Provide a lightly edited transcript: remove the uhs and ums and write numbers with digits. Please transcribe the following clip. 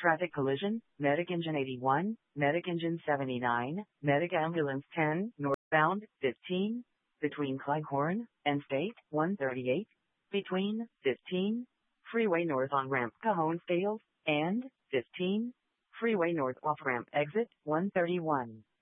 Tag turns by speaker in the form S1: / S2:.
S1: Traffic collision, Medic Engine 81, Medic Engine 79, Medic Ambulance 10, northbound 15, between Cleghorn and State 138, between 15, Freeway North on-ramp Cajon Scales, and 15, Freeway North off-ramp exit 131.